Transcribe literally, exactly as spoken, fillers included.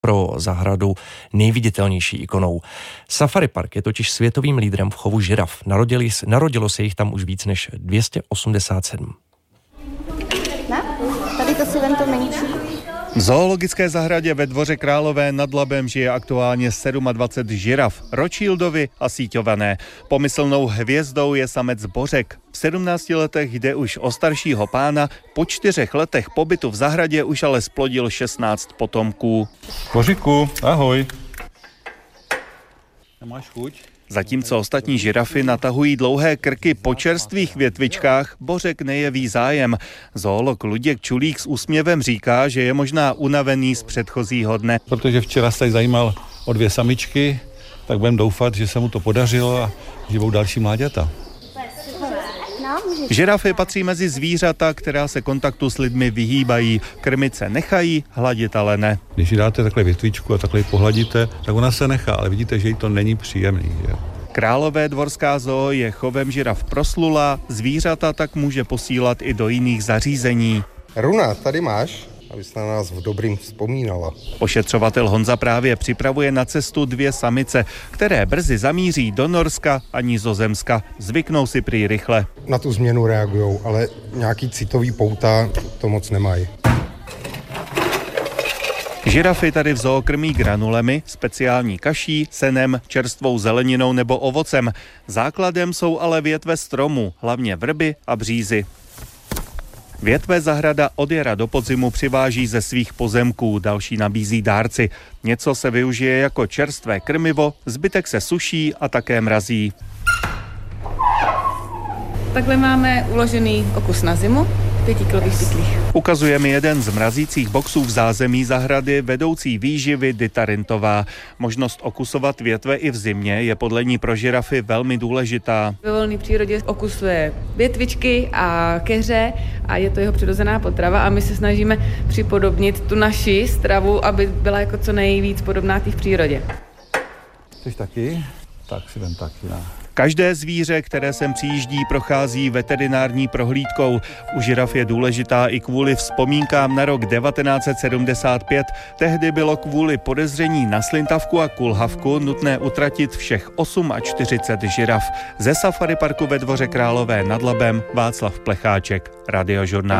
pro zahradu nejviditelnější ikonou. Safari Park je totiž světovým lídrem v chovu žiraf. Narodili, narodilo se jich tam už víc než dvě stě osmdesát sedm. Ne? Tady to si vem to menší. V zoologické zahradě ve Dvoře Králové nad Labem žije aktuálně dvacet sedm žiraf, Rothschildovi a síťované. Pomyslnou hvězdou je samec Bořek. V sedmnácti letech jde už o staršího pána, po čtyřech letech pobytu v zahradě už ale splodil šestnáct potomků. Bořiku, ahoj. Nemáš chuť? Zatímco ostatní žirafy natahují dlouhé krky po čerstvých větvičkách, Bořek nejeví zájem. Zoolog Luděk Čulík s úsměvem říká, že je možná unavený z předchozího dne. Protože včera se tady zajímal o dvě samičky, tak budeme doufat, že se mu to podařilo a že budou další mláďata. Žirafy patří mezi zvířata, která se kontaktu s lidmi vyhýbají. Krmit se nechají, hladit ale ne. Když jí dáte takhle větvičku a takhle ji pohladíte, tak ona se nechá, ale vidíte, že jí to není příjemný. Že? Králové dvorská zoo je chovem žiraf proslulá, zvířata tak může posílat i do jiných zařízení. Runa, tady máš, abys na nás v dobrým vzpomínala. Ošetřovatel Honza právě připravuje na cestu dvě samice, které brzy zamíří do Norska a Nizozemska. Zvyknou si prý rychle. Na tu změnu reagujou, ale nějaký citový pouta to moc nemají. Žirafy tady v zoo krmí granulemi, speciální kaší, senem, čerstvou zeleninou nebo ovocem. Základem jsou ale větve stromů, hlavně vrby a břízy. Větve zahrada od jara do podzimu přiváží ze svých pozemků, další nabízí dárci. Něco se využije jako čerstvé krmivo, zbytek se suší a také mrazí. Takhle máme uložený okus na zimu v pětikilových pytlích. Ukazuje mi jeden z mrazících boxů v zázemí zahrady vedoucí výživy Dita Rintová. Možnost okusovat větve i v zimě je podle ní pro žirafy velmi důležitá. Ve volné přírodě okusuje větvičky a keře a je to jeho přirozená potrava a my se snažíme připodobnit tu naši stravu, aby byla jako co nejvíc podobná té v přírodě. Chceš taky? Tak si vem taky, ne? Každé zvíře, které sem přijíždí, prochází veterinární prohlídkou. U žiraf je důležitá i kvůli vzpomínkám na rok devatenáct set sedmdesát pět. Tehdy bylo kvůli podezření na slintavku a kulhavku nutné utratit všech čtyřicet osm žiraf. Ze Safari Parku ve Dvoře Králové nad Labem Václav Plecháček, Radiožurnál.